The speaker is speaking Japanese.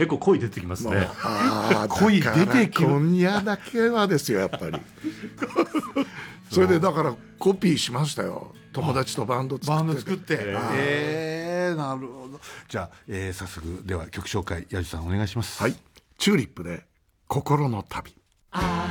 結構声出てきますね。 声出てきる。 今夜だけはですよやっぱりそれでだからコピーしましたよ、友達とバンド作って。 なるほど。じゃあ、早速では曲紹介、矢地さんお願いします。 はい、チューリップで心の旅。